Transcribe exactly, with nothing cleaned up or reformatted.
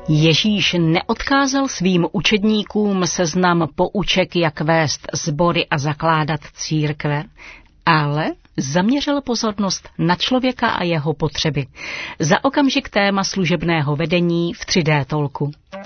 Ježíš neodkázal svým učedníkům seznam pouček, jak vést sbory a zakládat církve, ale zaměřil pozornost na člověka a jeho potřeby. Za okamžik téma služebného vedení v tři dé Talku.